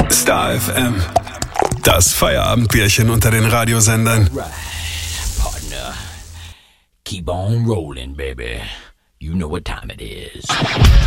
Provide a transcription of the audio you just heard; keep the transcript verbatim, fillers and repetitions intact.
Star F M. Das Feierabendbierchen unter den Radiosendern. Right, partner. Keep on rolling, baby. You know what time it is.